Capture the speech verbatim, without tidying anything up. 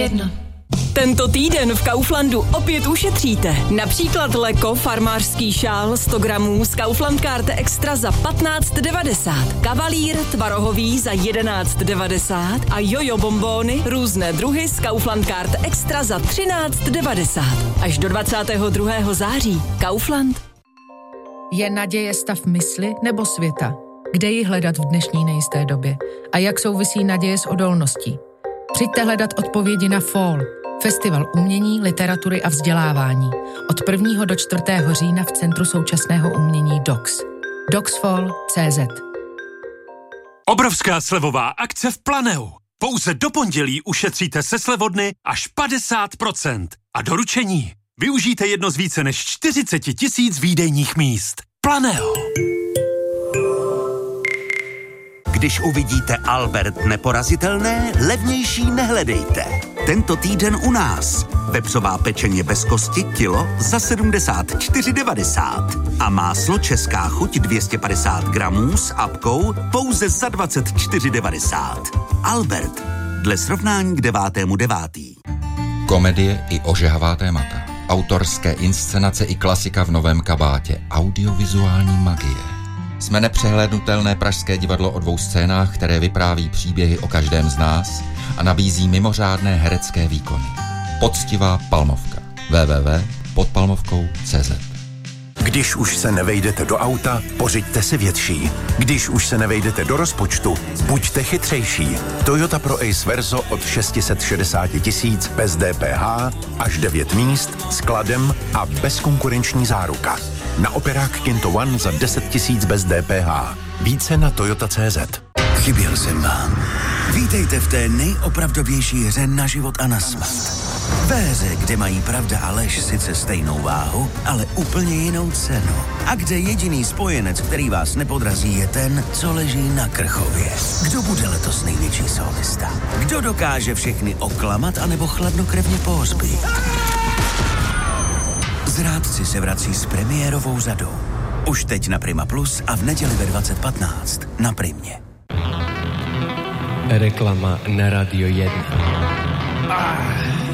Jedno. Tento týden v Kauflandu opět ušetříte. Například Leko farmářský šál sto gramů z Kaufland Karte Extra za patnáct devadesát. Kavalír tvarohový za jedenáct devadesát a jojo bombóny různé druhy z Kaufland Karte Extra za třináct devadesát. Až do dvacátého druhého září. Kaufland. Je naděje stav mysli nebo světa? Kde ji hledat v dnešní nejisté době? A jak souvisí naděje s odolností? Přijďte hledat odpovědi na Fall. Festival umění, literatury a vzdělávání. Od prvního do čtvrtého října v Centru současného umění D O X. doxfall tečka cé zet. Obrovská slevová akce v Planeu. Pouze do pondělí ušetříte se slevodny až padesát procent. A doručení využijte jedno z více než čtyřicet tisíc výdejních míst. Planeu. Když uvidíte Albert neporazitelné, levnější nehledejte. Tento týden u nás. Vepřová pečeně bez kosti kilo za sedmdesát čtyři devadesát. A máslo Česká chuť dvě stě padesát gramů s apkou pouze za dvacet čtyři devadesát. Albert. Dle srovnání k devátému devátý. Komedie i ožehavá témata. Autorské inscenace i klasika v novém kabátě. Audiovizuální magie. Jsme nepřehlédnutelné pražské divadlo o dvou scénách, které vypráví příběhy o každém z nás a nabízí mimořádné herecké výkony. Poctivá Palmovka. w w w tečka pod palmovkou tečka cé zet. Když už se nevejdete do auta, pořiďte si větší. Když už se nevejdete do rozpočtu, buďte chytřejší. Toyota Pro Ace Verso od šest set šedesát tisíc bez D P H, až devět míst, skladem a bezkonkurenční záruka. Na operák Kinto One za deset tisíc bez D P H. Více na toyota tečka cé zet. Chyběl jsem vám. Vítejte v té nejopravdovější hře na život a na smrt. Ve hře, kde mají pravda a lež sice stejnou váhu, ale úplně jinou cenu. A kde jediný spojenec, který vás nepodrazí, je ten, co leží na krchově. Kdo bude letos největší solista? Kdo dokáže všechny oklamat anebo chladnokrevně pohřbít? Zrádci se vrací s premiérovou zadou. Už teď na Prima Plus a v neděli ve dvacet patnáct na Primě. Reklama na Radio jedna. Ah.